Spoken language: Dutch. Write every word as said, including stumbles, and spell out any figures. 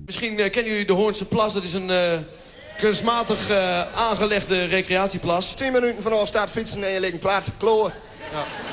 Misschien uh, kennen jullie de Hoornse Plas. Dat is een uh, kunstmatig uh, aangelegde recreatieplas. tien minuten vanaf staat fietsen en je ligt een plaats kloor. Ja.